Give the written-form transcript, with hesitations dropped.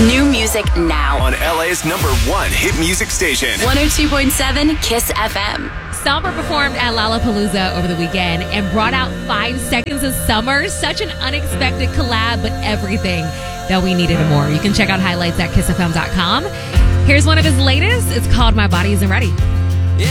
New music now on LA's #1 hit music station. 102.7 Kiss FM. Somber performed at Lollapalooza over the weekend and brought out 5 Seconds of Summer. Such an unexpected collab, but everything that we needed and more. You can check out highlights at kissfm.com. Here's one of his latest. It's called My Body Isn't Ready.